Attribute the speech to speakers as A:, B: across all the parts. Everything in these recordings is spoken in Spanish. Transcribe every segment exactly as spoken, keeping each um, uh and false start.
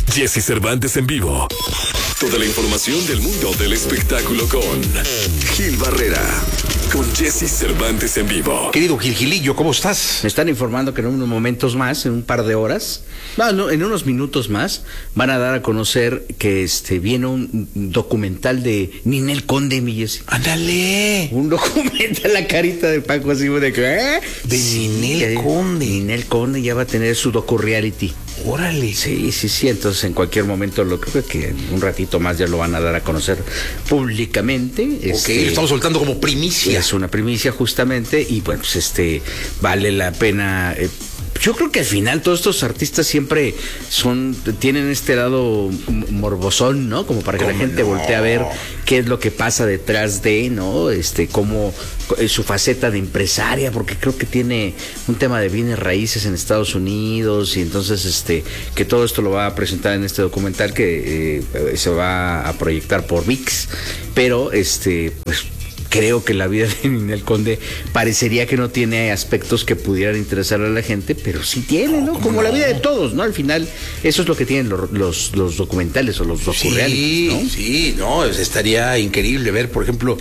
A: Jesse Cervantes en vivo. Toda la información del mundo del espectáculo con Gil Barrera. Con Jesse Cervantes en vivo.
B: Querido Gil Gilillo, ¿cómo estás?
C: Me están informando que en unos momentos más, en un par de horas, no, no, en unos minutos más, van a dar a conocer que este viene un documental de Ninel Conde, mi Jesse.
B: ¡Ándale!
C: Un documental, la carita de Paco así de que... ¿eh?
B: De
C: Sí,
B: Ninel Conde.
C: Ninel Conde ya va a tener su docu-reality.
B: Órale.
C: Sí, sí, sí, entonces en cualquier momento, lo creo que en un ratito más ya lo van a dar a conocer públicamente.
B: Ok,
C: este,
B: lo estamos soltando como primicia.
C: Es una primicia justamente y bueno, pues este vale la pena. Eh, yo creo que al final todos estos artistas siempre son tienen este lado morbosón, ¿no? Como para que la gente
B: no?
C: voltee a ver qué es lo que pasa detrás de, ¿no? Este, cómo su faceta de empresaria, porque creo que tiene un tema de bienes raíces en Estados Unidos y entonces este que todo esto lo va a presentar en este documental que eh, se va a proyectar por V I X, pero este pues creo que la vida de Ninel Conde parecería que no tiene aspectos que pudieran interesar a la gente, pero sí tiene, ¿no? Como
B: no?
C: la vida de todos, ¿no? Al final, eso es lo que tienen los, los, los documentales o los docurealities,
B: Sí,
C: ¿no?
B: sí, no, estaría increíble ver, por ejemplo,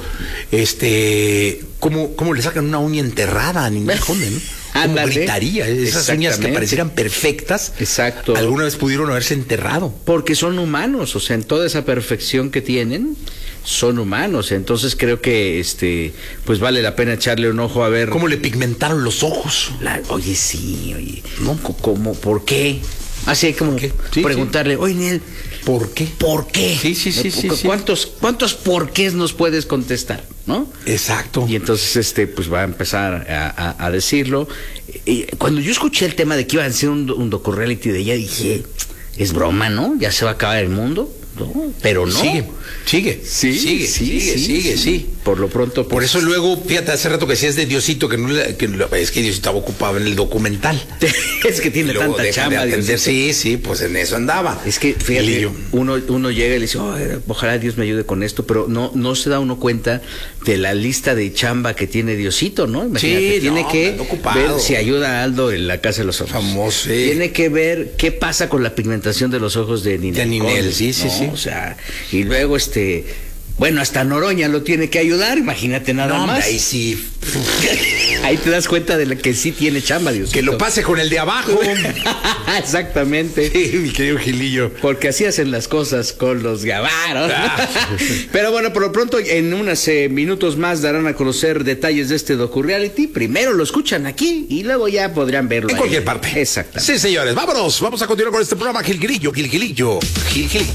B: este, cómo, cómo le sacan una uña enterrada a Ninel Conde, ¿no? Cómo
C: Ándale.
B: gritaría, esas uñas que parecieran perfectas,
C: Exacto.
B: alguna vez pudieron haberse enterrado.
C: Porque son humanos, o sea, en toda esa perfección que tienen, son humanos. Entonces creo que este, pues vale la pena echarle un ojo a ver.
B: ¿Cómo le pigmentaron los ojos?
C: La, oye, sí, oye, ¿no? ¿Cómo? ¿Por qué? Así como
B: ¿Por qué? Sí,
C: preguntarle,
B: sí.
C: oye, Ninel,
B: ¿Por qué?
C: ¿por qué?
B: Sí, sí, sí, sí, sí.
C: ¿Cuántos, cuántos porqués nos puedes contestar, no?
B: Exacto.
C: Y entonces, este, pues va a empezar a, a, a decirlo. Y cuando yo escuché el tema de que iba a hacer un, un docu-reality de ella, dije, es broma, ¿no? Ya se va a acabar el mundo, ¿no? Pero no.
B: Sigue, sigue,
C: Sí,
B: sigue,
C: sí,
B: sigue,
C: sí,
B: sigue,
C: sí.
B: sí.
C: Por lo pronto, pues,
B: Por eso luego, fíjate, hace rato que decías de Diosito, que no le- que lo- es que Diosito estaba ocupado en el documental.
C: es que tiene
B: Y luego
C: tanta
B: deja de
C: chamba.
B: atender.
C: Diosito.
B: Sí, sí, pues en eso andaba.
C: Es que, fíjate,
B: Lillo.
C: uno, uno llega y le dice, oh, ojalá Dios me ayude con esto, pero no, no se da uno cuenta de la lista de chamba que tiene Diosito, ¿no? Imagínate,
B: Sí,
C: tiene
B: no,
C: que
B: anda ocupado.
C: ver si ayuda a Aldo en la casa de los ojos.
B: Famoso, sí.
C: Tiene que ver qué pasa con la pigmentación de los ojos de Ninel.
B: De Ninel,
C: Conde,
B: sí, sí,
C: ¿no?
B: sí.
C: O sea, y luego este, bueno, hasta Noroña lo tiene que ayudar, imagínate nada
B: No,
C: más.
B: hombre, ahí sí.
C: Ahí te das cuenta de la que sí tiene chamba, Diosito.
B: Que lo pase con el de abajo.
C: Exactamente.
B: Sí, mi querido Gilillo.
C: Porque así hacen las cosas con los gabaros. Pero bueno, por lo pronto, en unos eh, minutos más darán a conocer detalles de este docu-reality. Primero lo escuchan aquí y luego ya podrán verlo
B: En
C: ahí.
B: cualquier parte.
C: Exactamente.
B: Sí, señores, vámonos. Vamos a continuar con este programa. Gil Gilillo, Gil Gilillo, Gil Gilillo.